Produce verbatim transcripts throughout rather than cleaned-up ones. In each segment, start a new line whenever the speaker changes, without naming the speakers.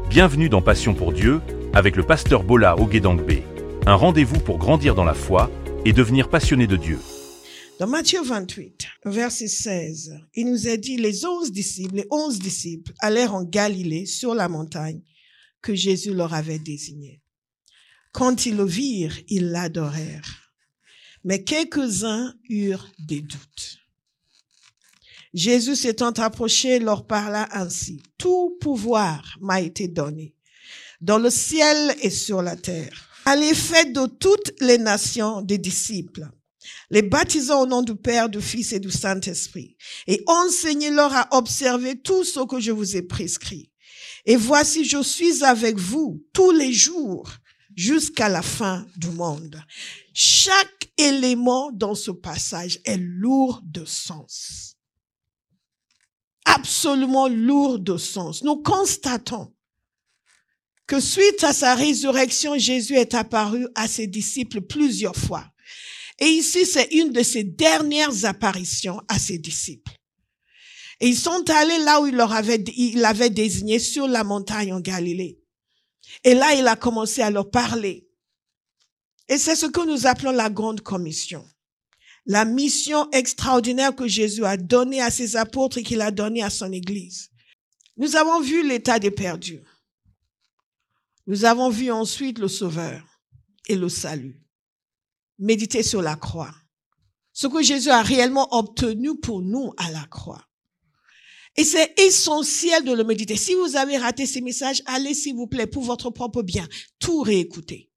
Bienvenue dans Passion pour Dieu, avec le pasteur Bola Ogedangbe. Un rendez-vous pour grandir dans la foi et devenir passionné de Dieu.
Dans Matthieu vingt-huit, verset seize, il nous est dit, les onze disciples, les onze disciples allèrent en Galilée sur la montagne que Jésus leur avait désignée. Quand ils le virent, ils l'adorèrent. Mais quelques-uns eurent des doutes. Jésus s'étant approché, leur parla ainsi. Tout pouvoir m'a été donné, dans le ciel et sur la terre. Allez, faites de toutes les nations des disciples, les baptisant au nom du Père, du Fils et du Saint-Esprit, et enseignez-leur à observer tout ce que je vous ai prescrit. Et voici, je suis avec vous tous les jours, jusqu'à la fin du monde. Chaque élément dans ce passage est lourd de sens. Absolument lourd de sens. Nous constatons que suite à sa résurrection, Jésus est apparu à ses disciples plusieurs fois. Et ici, c'est une de ses dernières apparitions à ses disciples. Et ils sont allés là où il leur avait, il avait désigné, sur la montagne en Galilée. Et là, il a commencé à leur parler. Et c'est ce que nous appelons la grande commission. La mission extraordinaire que Jésus a donnée à ses apôtres et qu'il a donnée à son Église. Nous avons vu l'état des perdus. Nous avons vu ensuite le Sauveur et le salut. Méditer sur la croix. Ce que Jésus a réellement obtenu pour nous à la croix. Et c'est essentiel de le méditer. Si vous avez raté ces messages, allez s'il vous plaît, pour votre propre bien, tout réécouter.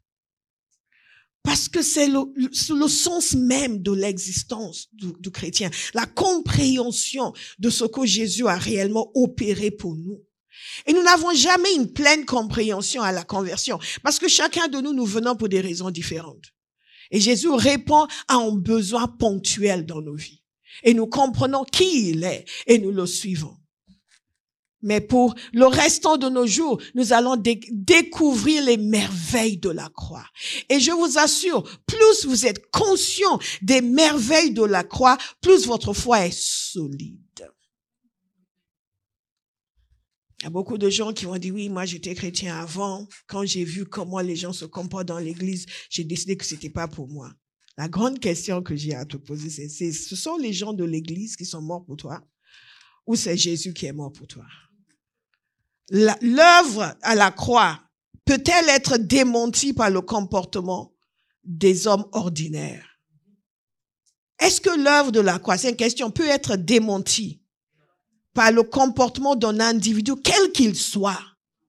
Parce que c'est le, le, le sens même de l'existence du, du chrétien, la compréhension de ce que Jésus a réellement opéré pour nous. Et nous n'avons jamais une pleine compréhension à la conversion, parce que chacun de nous, nous venons pour des raisons différentes. Et Jésus répond à un besoin ponctuel dans nos vies. Et nous comprenons qui il est et nous le suivons. Mais pour le restant de nos jours, nous allons dé- découvrir les merveilles de la croix. Et je vous assure, plus vous êtes conscient des merveilles de la croix, plus votre foi est solide. Il y a beaucoup de gens qui vont dire, oui, moi j'étais chrétien avant. Quand j'ai vu comment les gens se comportent dans l'église, j'ai décidé que c'était pas pour moi. La grande question que j'ai à te poser, c'est, c'est ce sont les gens de l'église qui sont morts pour toi ou c'est Jésus qui est mort pour toi? La, l'œuvre à la croix peut-elle être démentie par le comportement des hommes ordinaires? Est-ce que l'œuvre de la croix, c'est une question, peut être démentie par le comportement d'un individu, quel qu'il soit?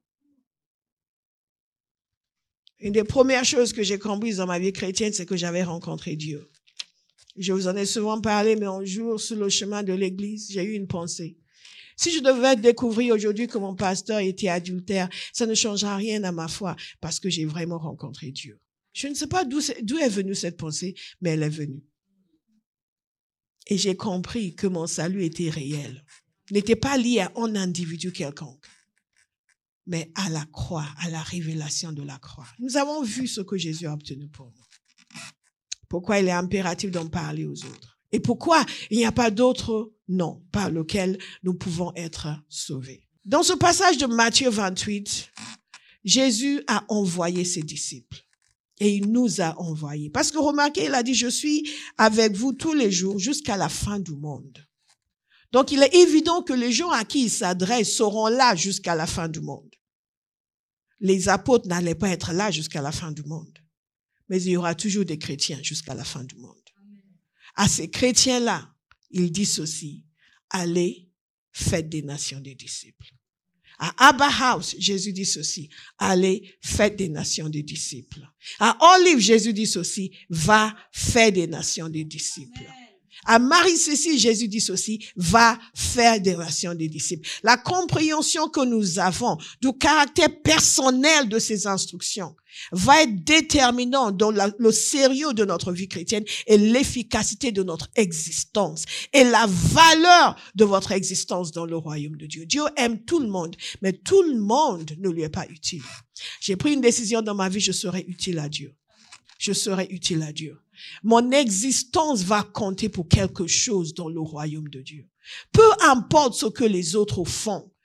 Une des premières choses que j'ai comprises dans ma vie chrétienne, c'est que j'avais rencontré Dieu. Je vous en ai souvent parlé, mais un jour, sur le chemin de l'église, j'ai eu une pensée. Si je devais découvrir aujourd'hui que mon pasteur était adultère, ça ne changera rien à ma foi, parce que j'ai vraiment rencontré Dieu. Je ne sais pas d'où, d'où est venue cette pensée, mais elle est venue. Et j'ai compris que mon salut était réel. N'était pas lié à un individu quelconque, mais à la croix, à la révélation de la croix. Nous avons vu ce que Jésus a obtenu pour nous. Pourquoi il est impératif d'en parler aux autres? Et pourquoi il n'y a pas d'autre nom par lequel nous pouvons être sauvés? Dans ce passage de Matthieu vingt-huit, Jésus a envoyé ses disciples. Et il nous a envoyés. Parce que remarquez, il a dit, je suis avec vous tous les jours jusqu'à la fin du monde. Donc, il est évident que les gens à qui il s'adresse seront là jusqu'à la fin du monde. Les apôtres n'allaient pas être là jusqu'à la fin du monde. Mais il y aura toujours des chrétiens jusqu'à la fin du monde. À ces chrétiens-là, il dit ceci, allez, faites des nations des disciples. À Abba House, Jésus dit ceci, allez, faites des nations des disciples. À Olive, Jésus dit ceci, va, fais des nations des disciples. À Marie-Cécile, Jésus dit ceci, va faire des nations des disciples. La compréhension que nous avons du caractère personnel de ces instructions va être déterminant dans la, le sérieux de notre vie chrétienne et l'efficacité de notre existence et la valeur de votre existence dans le royaume de Dieu. Dieu aime tout le monde, mais tout le monde ne lui est pas utile. J'ai pris une décision dans ma vie, je serai utile à Dieu. Je serai utile à Dieu. Mon existence va compter pour quelque chose dans le royaume de Dieu. Peu importe ce que les autres font,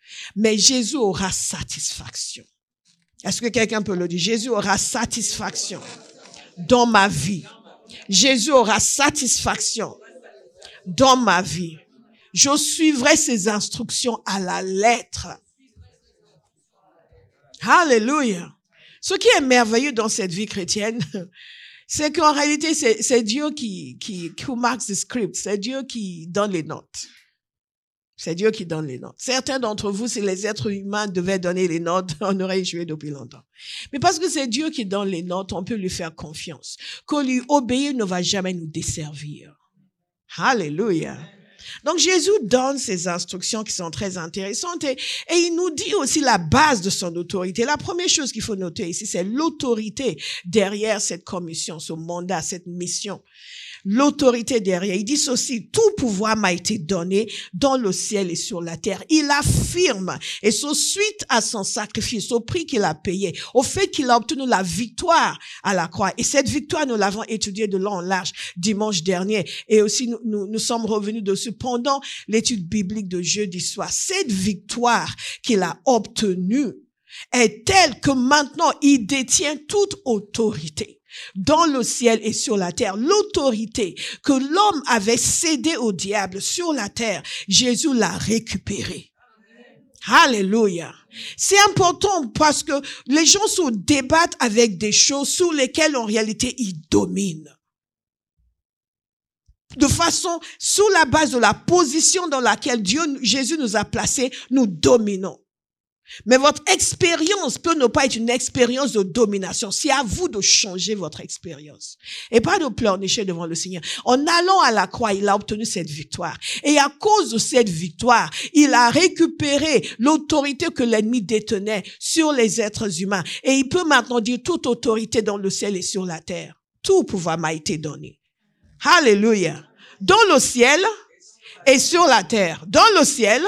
Mais Jésus aura satisfaction. Est-ce que quelqu'un peut le dire? Jésus aura satisfaction dans ma vie. Jésus aura satisfaction dans ma vie. Je suivrai ses instructions à la lettre. Alléluia. Ce qui est merveilleux dans cette vie chrétienne, c'est qu'en réalité, c'est, c'est Dieu qui, qui, qui marque le script. C'est Dieu qui donne les notes. C'est Dieu qui donne les notes. Certains d'entre vous, si les êtres humains devaient donner les notes, on aurait échoué depuis longtemps. Mais parce que c'est Dieu qui donne les notes, on peut lui faire confiance. Qu'on lui obéir ne va jamais nous desservir. Alléluia. Donc Jésus donne ces instructions qui sont très intéressantes et, et il nous dit aussi la base de son autorité. La première chose qu'il faut noter ici, c'est l'autorité derrière cette commission, ce mandat, cette mission. L'autorité derrière. Il dit ceci, tout pouvoir m'a été donné dans le ciel et sur la terre. Il affirme, et c'est suite à son sacrifice, au prix qu'il a payé, au fait qu'il a obtenu la victoire à la croix. Et cette victoire, nous l'avons étudiée de long en large dimanche dernier. Et aussi, nous, nous, nous sommes revenus dessus pendant l'étude biblique de jeudi soir. Cette victoire qu'il a obtenue est telle que maintenant, il détient toute autorité dans le ciel et sur la terre. L'autorité que l'homme avait cédée au diable sur la terre, Jésus l'a récupérée. Alléluia. C'est important parce que les gens se débattent avec des choses sur lesquelles en réalité ils dominent. De façon, sur la base de la position dans laquelle Dieu, Jésus nous a placés, nous dominons. Mais votre expérience peut ne pas être une expérience de domination. C'est à vous de changer votre expérience. Et pas de pleurnicher devant le Seigneur. En allant à la croix, il a obtenu cette victoire. Et à cause de cette victoire, il a récupéré l'autorité que l'ennemi détenait sur les êtres humains. Et il peut maintenant dire toute autorité dans le ciel et sur la terre. Tout pouvoir m'a été donné. Alléluia. Dans le ciel et sur la terre. Dans le ciel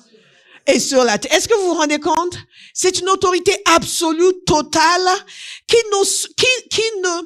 et sur la terre. Est-ce que vous vous rendez compte? C'est une autorité absolue, totale, qui ne, qui, qui ne,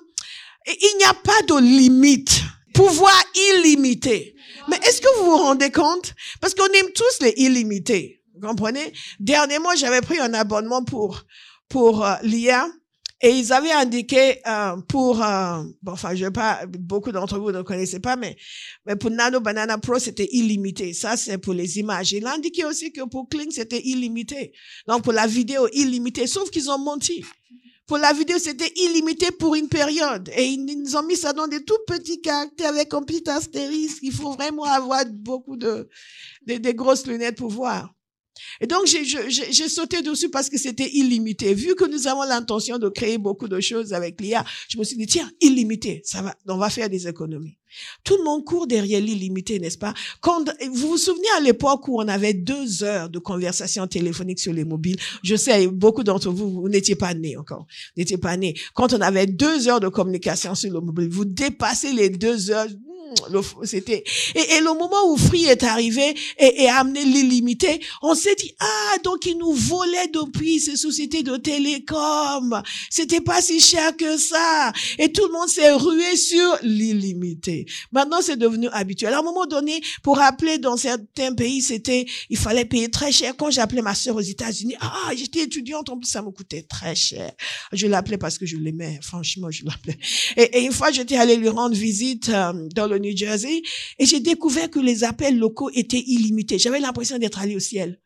il n'y a pas de limite. Pouvoir illimité. Mais est-ce que vous vous rendez compte? Parce qu'on aime tous les illimités. Vous comprenez? Dernièrement, j'avais pris un abonnement pour, pour euh, l'I A. Et ils avaient indiqué euh, pour, euh, bon, enfin, je sais pas, beaucoup d'entre vous ne connaissez pas, mais, mais pour Nano Banana Pro, c'était illimité. Ça, c'est pour les images. Il a indiqué aussi que pour Kling, c'était illimité. Donc, pour la vidéo, illimité. Sauf qu'ils ont menti. Pour la vidéo, c'était illimité pour une période. Et ils nous ont mis ça dans des tout petits caractères avec un petit astérisque. Il faut vraiment avoir beaucoup de, de, de grosses lunettes pour voir. Et donc, j'ai, j'ai, j'ai sauté dessus parce que c'était illimité. Vu que nous avons l'intention de créer beaucoup de choses avec l'I A, je me suis dit, tiens, illimité, ça va, on va faire des économies. Tout le monde court derrière l'illimité, n'est-ce pas? Quand, vous vous souvenez à l'époque où on avait deux heures de conversation téléphonique sur les mobiles? Je sais, beaucoup d'entre vous, vous n'étiez pas nés encore. Vous n'étiez pas nés. Quand on avait deux heures de communication sur le mobile, vous dépassez les deux heures. Le, c'était et, et le moment où Free est arrivé et, et a amené l'illimité, on s'est dit ah donc ils nous volaient depuis ces sociétés de télécom, c'était pas si cher que ça et tout le monde s'est rué sur l'illimité. Maintenant c'est devenu habituel. À un moment donné, pour appeler dans certains pays, c'était il fallait payer très cher. Quand j'appelais ma sœur aux États-Unis, ah j'étais étudiante, en plus ça me coûtait très cher. Je l'appelais parce que je l'aimais, franchement je l'appelais. Et, et une fois j'étais allée lui rendre visite euh, dans le New Jersey, et j'ai découvert que les appels locaux étaient illimités. J'avais l'impression d'être allé au ciel.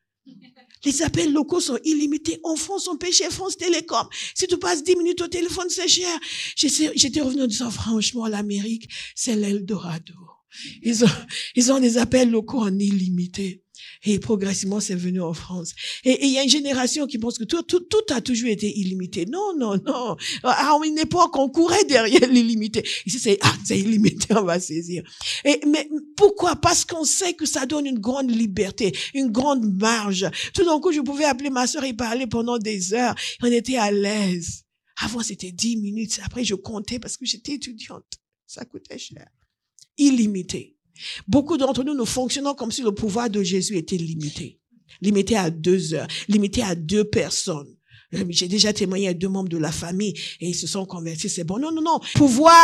Les appels locaux sont illimités. En France, on paye chez France Télécom. Si tu passes dix minutes au téléphone, c'est cher. J'étais, j'étais revenu en disant, franchement, l'Amérique, c'est l'Eldorado. Ils ont, ils ont des appels locaux en illimité. Et progressivement, c'est venu en France. Et il y a une génération qui pense que tout, tout, tout a toujours été illimité. Non, non, non. À une époque, on courait derrière l'illimité. Ici, c'est, ah, c'est illimité, on va saisir. Et, mais pourquoi? Parce qu'on sait que ça donne une grande liberté, une grande marge. Tout d'un coup, je pouvais appeler ma sœur et parler pendant des heures. On était à l'aise. Avant, c'était dix minutes. Après, je comptais parce que j'étais étudiante. Ça coûtait cher. Illimité. Beaucoup d'entre nous, nous fonctionnons comme si le pouvoir de Jésus était limité. Limité à deux heures, limité à deux personnes. J'ai déjà témoigné à deux membres de la famille et ils se sont convertis, c'est bon. Non, non, non. Pouvoir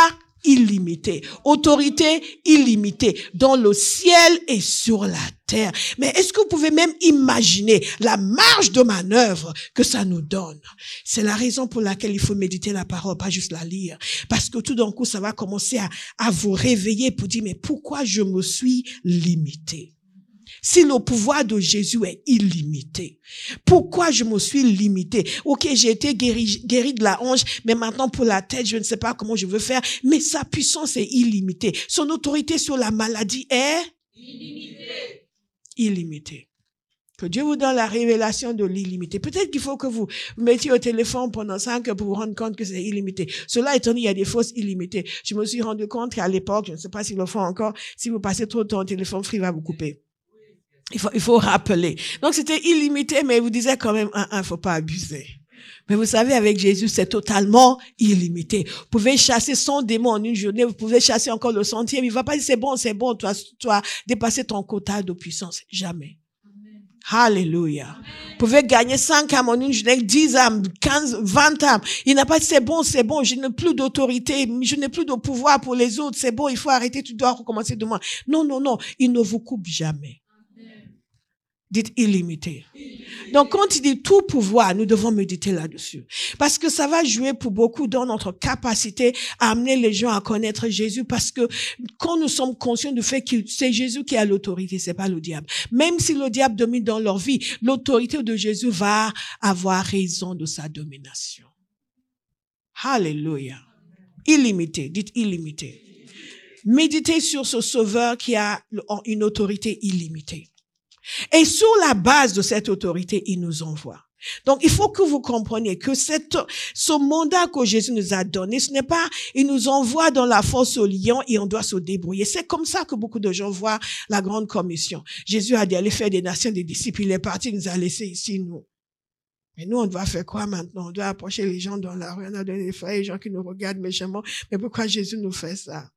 illimitée. Autorité illimitée dans le ciel et sur la terre. Mais est-ce que vous pouvez même imaginer la marge de manœuvre que ça nous donne? C'est la raison pour laquelle il faut méditer la parole, pas juste la lire. Parce que tout d'un coup, ça va commencer à, à vous réveiller pour dire, mais pourquoi je me suis limité? Si le pouvoir de Jésus est illimité, pourquoi je me suis limité? Ok, j'ai été guéri, guéri de la hanche, mais maintenant pour la tête, je ne sais pas comment je veux faire, mais sa puissance est illimitée. Son autorité sur la maladie est illimitée. Illimitée. Que Dieu vous donne la révélation de l'illimité. Peut-être qu'il faut que vous vous mettiez au téléphone pendant cinq heures pour vous rendre compte que c'est illimité. Cela étant dit, il y a des fausses illimitées. Je me suis rendu compte qu'à l'époque, je ne sais pas s'ils le font encore, si vous passez trop de temps au téléphone, Free va vous couper. Il faut, il faut rappeler. Donc, c'était illimité, mais il vous disait quand même, un, un, faut pas abuser. Mais vous savez, avec Jésus, c'est totalement illimité. Vous pouvez chasser cent démons en une journée, vous pouvez chasser encore le centième. Il va pas dire, c'est bon, c'est bon, toi, toi, dépasser ton quota de puissance. Jamais. Amen. Alléluia. Amen. Vous pouvez gagner cinq âmes en une journée, dix âmes, quinze, vingt âmes. Il n'a pas dit, c'est bon, c'est bon, je n'ai plus d'autorité, je n'ai plus de pouvoir pour les autres, c'est bon, il faut arrêter, tu dois recommencer demain. Non, non, non, il ne vous coupe jamais. Dites illimité. Donc, quand il dit tout pouvoir, nous devons méditer là-dessus. Parce que ça va jouer pour beaucoup dans notre capacité à amener les gens à connaître Jésus. Parce que quand nous sommes conscients du fait que c'est Jésus qui a l'autorité, c'est pas le diable. Même si le diable domine dans leur vie, l'autorité de Jésus va avoir raison de sa domination. Alléluia. Illimité. Dites illimité. Méditez sur ce sauveur qui a une autorité illimitée. Et sur la base de cette autorité, il nous envoie. Donc, il faut que vous compreniez que cette, ce mandat que Jésus nous a donné, ce n'est pas, il nous envoie dans la fosse au lion et on doit se débrouiller. C'est comme ça que beaucoup de gens voient la grande commission. Jésus a dit, allez faire des nations, des disciples. Il est parti, il nous a laissés ici, nous. Mais nous, on doit faire quoi maintenant? On doit approcher les gens dans la rue, on a donné des frères, les gens qui nous regardent méchamment. Mais pourquoi Jésus nous fait ça?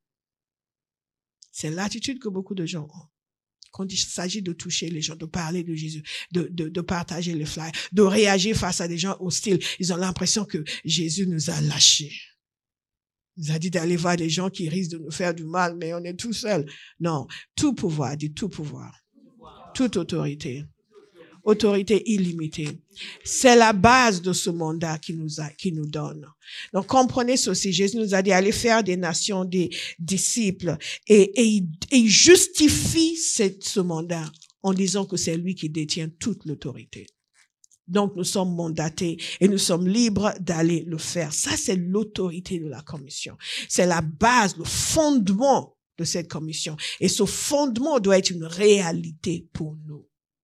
C'est l'attitude que beaucoup de gens ont. Quand il s'agit de toucher les gens, de parler de Jésus, de, de, de partager les flyers, de réagir face à des gens hostiles, ils ont l'impression que Jésus nous a lâchés. Il nous a dit d'aller voir des gens qui risquent de nous faire du mal, mais on est tout seul. Non, tout pouvoir, dit tout pouvoir, toute autorité, autorité illimitée. C'est la base de ce mandat qui nous a, qui nous donne. Donc, comprenez ceci. Jésus nous a dit, allez faire des nations, des disciples. Et, et, il, et il justifie cette, ce mandat en disant que c'est lui qui détient toute l'autorité. Donc, nous sommes mandatés et nous sommes libres d'aller le faire. Ça, c'est l'autorité de la commission. C'est la base, le fondement de cette commission. Et ce fondement doit être une réalité pour nous.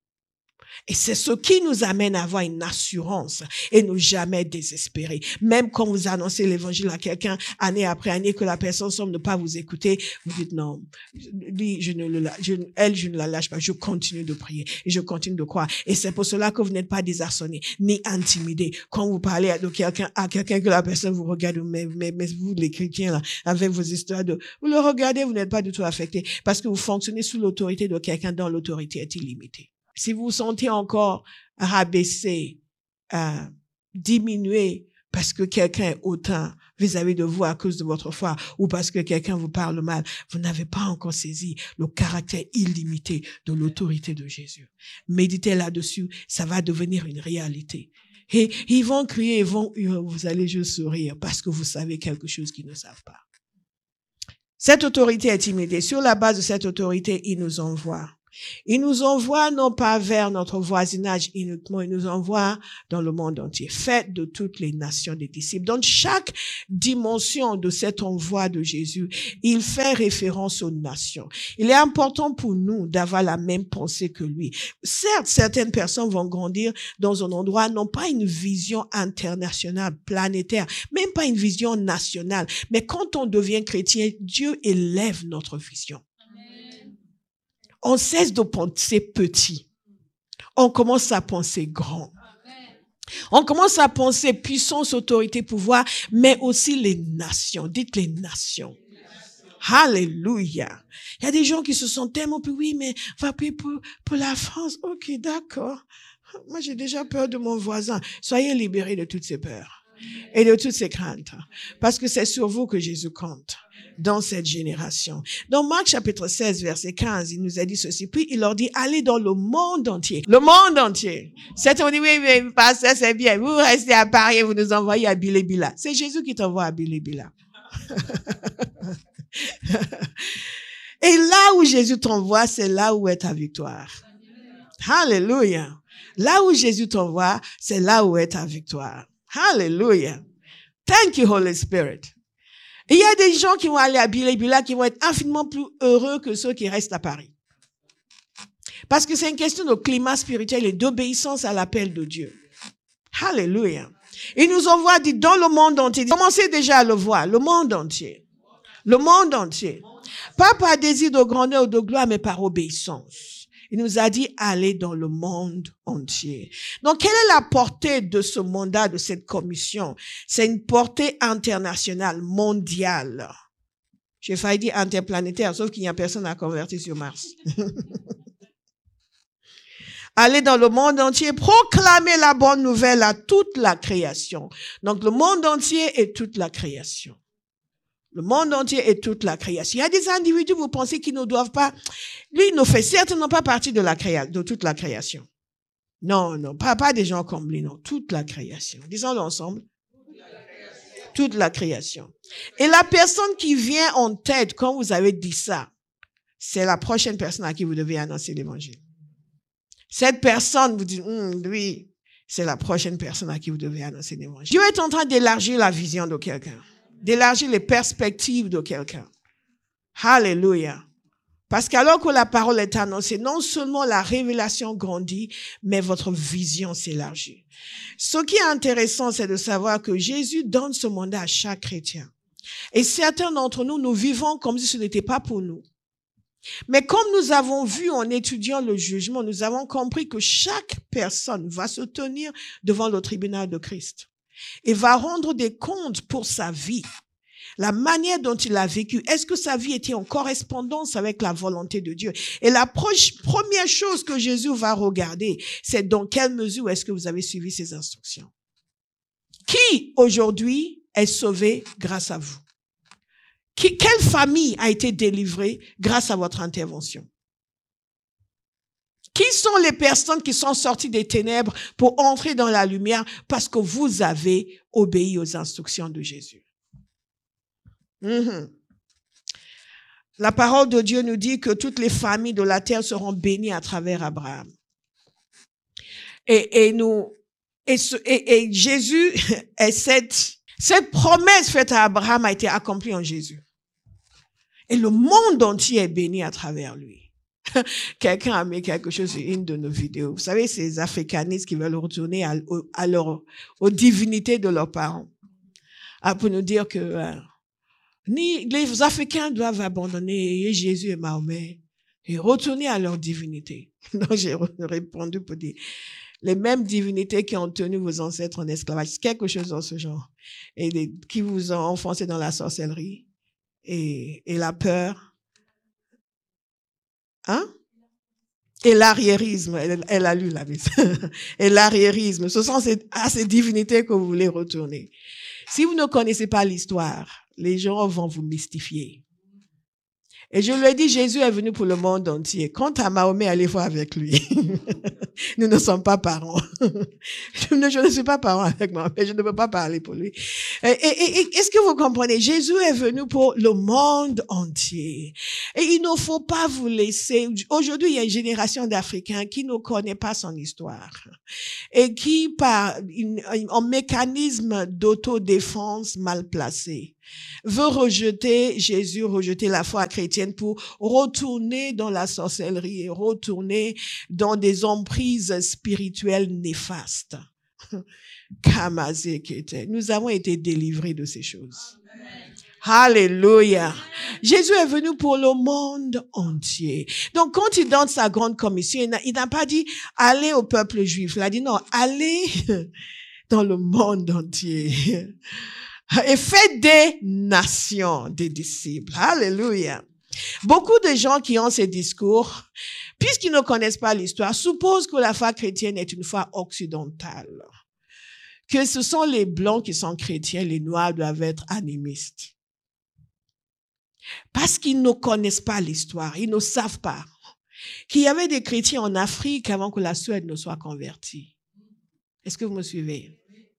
Et c'est ce qui nous amène à avoir une assurance et ne jamais désespérer. Même quand vous annoncez l'évangile à quelqu'un, année après année, que la personne semble ne pas vous écouter, vous dites non, lui, je ne le, je, elle, je ne la lâche pas, je continue de prier et je continue de croire. Et c'est pour cela que vous n'êtes pas désarçonné, ni intimidé. Quand vous parlez à quelqu'un, à quelqu'un que la personne vous regarde, mais, mais, mais vous, les chrétiens, là, avec vos histoires de, vous le regardez, vous n'êtes pas du tout affecté parce que vous fonctionnez sous l'autorité de quelqu'un dont l'autorité est illimitée. Si vous vous sentez encore rabaissé, euh, diminué parce que quelqu'un est hautain vis-à-vis de vous à cause de votre foi ou parce que quelqu'un vous parle mal, vous n'avez pas encore saisi le caractère illimité de l'autorité de Jésus. Méditez là-dessus, ça va devenir une réalité. Et ils vont crier, ils vont, vous allez juste sourire parce que vous savez quelque chose qu'ils ne savent pas. Cette autorité est illimitée. Sur la base de cette autorité, il nous envoie. Il nous envoie non pas vers notre voisinage uniquement, il nous envoie dans le monde entier. Faites de toutes les nations des disciples. Dans chaque dimension de cet envoi de Jésus, il fait référence aux nations. Il est important pour nous d'avoir la même pensée que lui. Certes, certaines personnes vont grandir dans un endroit, non pas une vision internationale, planétaire, même pas une vision nationale. Mais quand on devient chrétien, Dieu élève notre vision. On cesse de penser petit. On commence à penser grand. On commence à penser puissance, autorité, pouvoir, mais aussi les nations. Dites les nations. Alléluia. Il y a des gens qui se sentent tellement, puis oui, mais on va prier pour, pour la France. Ok, d'accord. Moi, j'ai déjà peur de mon voisin. Soyez libérés de toutes ces peurs. et de toutes ses craintes. Parce que c'est sur vous que Jésus compte dans cette génération. Dans Marc chapitre seize, verset quinze, il nous a dit ceci. Puis il leur dit, allez dans le monde entier. Le monde entier. Certains ont dit, oui, mais pasteur, c'est bien. Vous restez à Paris et vous nous envoyez à Bilébila. C'est Jésus qui t'envoie à Bilébila. Et là où Jésus t'envoie, c'est là où est ta victoire. Alléluia. Là où Jésus t'envoie, c'est là où est ta victoire. Hallelujah. Thank you, Holy Spirit. Et il y a des gens qui vont aller à Bilébila qui vont être infiniment plus heureux que ceux qui restent à Paris. Parce que c'est une question de climat spirituel et d'obéissance à l'appel de Dieu. Hallelujah. Il nous envoie dit dans le monde entier. Commencez déjà à le voir. Le monde entier. Le monde entier. Pas par désir de grandeur ou de gloire, mais par obéissance. Il nous a dit, allez dans le monde entier. Donc, quelle est la portée de ce mandat, de cette commission? C'est une portée internationale, mondiale. J'ai failli dire interplanétaire, sauf qu'il n'y a personne à convertir sur Mars. Allez dans le monde entier, proclamer la bonne nouvelle à toute la création. Donc, le monde entier est toute la création. Le monde entier est toute la création. Il y a des individus, vous pensez qu'ils ne doivent pas... Lui, il ne fait certainement pas partie de la créa... de toute la création. Non, non, pas, pas des gens comme lui, non. Toute la création. Disons-le ensemble. Toute la création. Toute la création. Et la personne qui vient en tête quand vous avez dit ça, c'est la prochaine personne à qui vous devez annoncer l'évangile. Cette personne, vous dites, hm, lui, c'est la prochaine personne à qui vous devez annoncer l'évangile. Dieu est en train d'élargir la vision de quelqu'un. D'élargir les perspectives de quelqu'un. Hallelujah. Parce qu'alors que la parole est annoncée, non seulement la révélation grandit, mais votre vision s'élargit. Ce qui est intéressant, c'est de savoir que Jésus donne ce mandat à chaque chrétien. Et certains d'entre nous, nous vivons comme si ce n'était pas pour nous. Mais comme nous avons vu en étudiant le jugement, nous avons compris que chaque personne va se tenir devant le tribunal de Christ. Et va rendre des comptes pour sa vie. La manière dont il a vécu. Est-ce que sa vie était en correspondance avec la volonté de Dieu? Et la proche, première chose que Jésus va regarder, c'est dans quelle mesure est-ce que vous avez suivi ses instructions. Qui, aujourd'hui, est sauvé grâce à vous? Qui, quelle famille a été délivrée grâce à votre intervention? Qui sont les personnes qui sont sorties des ténèbres pour entrer dans la lumière parce que vous avez obéi aux instructions de Jésus? Mm-hmm. La parole de Dieu nous dit que toutes les familles de la terre seront bénies à travers Abraham. Et, et nous, et, ce, et, et Jésus, et cette, cette promesse faite à Abraham a été accomplie en Jésus. Et le monde entier est béni à travers lui. Quelqu'un a mis quelque chose sur une de nos vidéos. Vous savez, ces africanistes qui veulent retourner à, à leur, aux divinités de leurs parents. Ah, pour nous dire que euh, ni les Africains doivent abandonner Jésus et Mahomet et retourner à leur divinité. Donc, j'ai répondu pour dire, les mêmes divinités qui ont tenu vos ancêtres en esclavage, quelque chose dans ce genre, et les, qui vous ont enfoncé dans la sorcellerie et, et la peur. Hein? Et l'arriérisme, elle, elle a lu la Bible. Et l'arriérisme, ce sont ces, à ces divinités que vous voulez retourner. Si vous ne connaissez pas l'histoire, les gens vont vous mystifier. Et je lui ai dit, Jésus est venu pour le monde entier. Quant à Mahomet, allez voir avec lui. Nous ne sommes pas parents. je, ne, je ne suis pas parent avec Mahomet, je ne peux pas parler pour lui. Et, et, et est-ce que vous comprenez? Jésus est venu pour le monde entier. Et il ne faut pas vous laisser... Aujourd'hui, il y a une génération d'Africains qui ne connaît pas son histoire. Et qui, par une, un mécanisme d'autodéfense mal placé, veut rejeter Jésus, rejeter la foi chrétienne pour retourner dans la sorcellerie et retourner dans des emprises spirituelles néfastes. Nous avons été délivrés de ces choses. Alléluia. Jésus est venu pour le monde entier. Donc, quand il donne sa grande commission, il n'a pas dit « allez au peuple juif ». Il a dit « non, allez dans le monde entier ». Et faites des nations, des disciples. Alléluia. Beaucoup de gens qui ont ces discours, puisqu'ils ne connaissent pas l'histoire, supposent que la foi chrétienne est une foi occidentale. que ce sont les blancs qui sont chrétiens, les noirs doivent être animistes. Parce qu'ils ne connaissent pas l'histoire, ils ne savent pas qu'il y avait des chrétiens en Afrique avant que la Suède ne soit convertie. Est-ce que vous me suivez?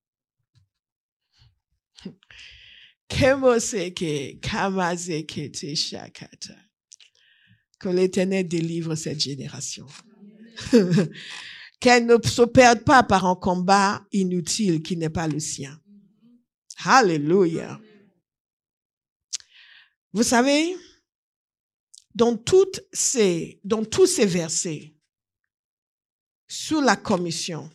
Que l'Éternel délivre cette génération. Qu'elle ne se perde pas par un combat inutile qui n'est pas le sien. Alléluia. Vous savez, dans, toutes ces, dans tous ces versets, sur la commission,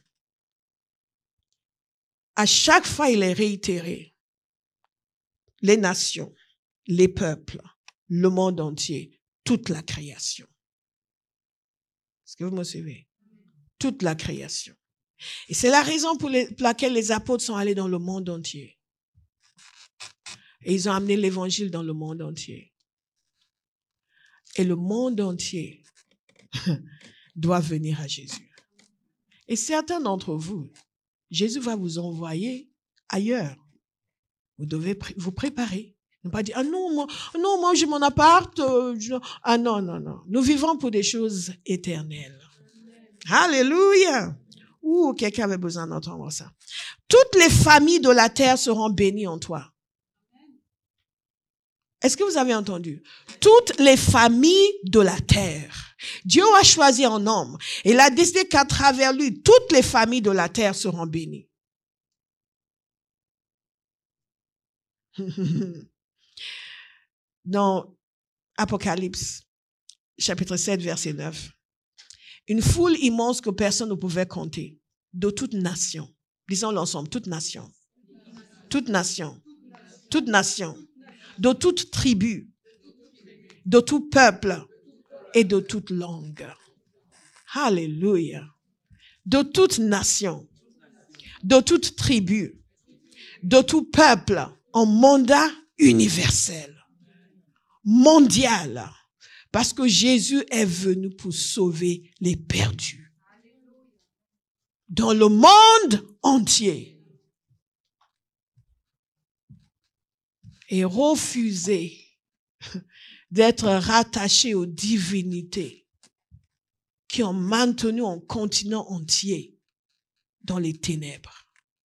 à chaque fois, il est réitéré. Les nations, les peuples, le monde entier, toute la création. Est-ce que vous me suivez? Toute la création. Et c'est la raison pour, les, pour laquelle les apôtres sont allés dans le monde entier. Et ils ont amené l'évangile dans le monde entier. Et le monde entier doit venir à Jésus. Et certains d'entre vous, Jésus va vous envoyer ailleurs. Vous devez pré- vous préparer. Ne pas dire, ah non, moi, non, moi j'ai mon appart. Euh, je... Ah non, non, non. Nous vivons pour des choses éternelles. Alléluia. Ouh, quelqu'un avait besoin d'entendre ça. Toutes les familles de la terre seront bénies en toi. Est-ce que vous avez entendu? Toutes les familles de la terre. Dieu a choisi un homme. Et il a décidé qu'à travers lui, toutes les familles de la terre seront bénies. Dans Apocalypse, chapitre sept, verset neuf. Une foule immense que personne ne pouvait compter, de toute nation. Disons l'ensemble, toute nation. Toute nation. Toute nation. De toute tribu. De tout peuple. Et de toute langue. Alléluia. De toute nation. De toute tribu. De tout peuple. En mandat universel. Mondial. Parce que Jésus est venu pour sauver les perdus. Dans le monde entier. Et refuser d'être rattaché aux divinités qui ont maintenu un continent entier dans les ténèbres.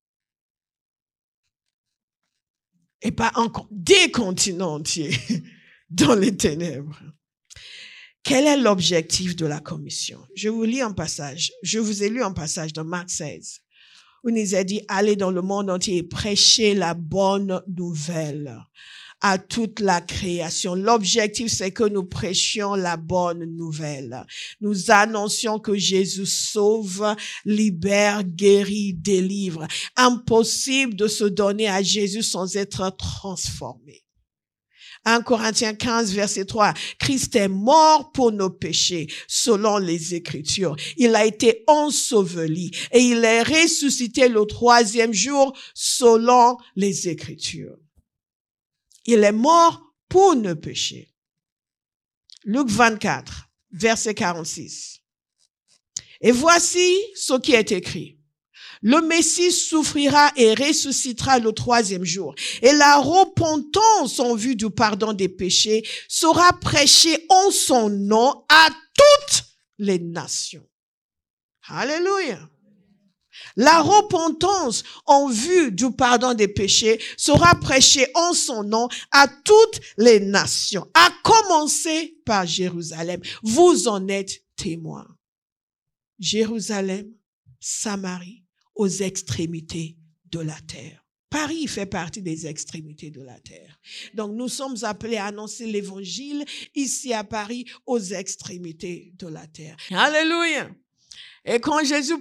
Et pas encore des continents entiers dans les ténèbres. Quel est l'objectif de la commission? Je vous lis un passage. Je vous ai lu un passage dans Marc seize. Où il nous a dit, allez dans le monde entier et prêchez la bonne nouvelle à toute la création. L'objectif, c'est que nous prêchions la bonne nouvelle. Nous annoncions que Jésus sauve, libère, guérit, délivre. Impossible de se donner à Jésus sans être transformé. un Corinthiens quinze, verset trois. Christ est mort pour nos péchés, selon les Écritures. Il a été enseveli et il est ressuscité le troisième jour, selon les Écritures. Il est mort pour nos péchés. Luc vingt-quatre, verset quarante-six. Et voici ce qui est écrit. Le Messie souffrira et ressuscitera le troisième jour. Et la repentance en vue du pardon des péchés sera prêchée en son nom à toutes les nations. Alléluia. La repentance en vue du pardon des péchés sera prêchée en son nom à toutes les nations, à commencer par Jérusalem. Vous en êtes témoins. Jérusalem, Samarie, aux extrémités de la terre. Paris fait partie des extrémités de la terre. Donc, nous sommes appelés à annoncer l'évangile ici à Paris aux extrémités de la terre. Alléluia. Et quand Jésus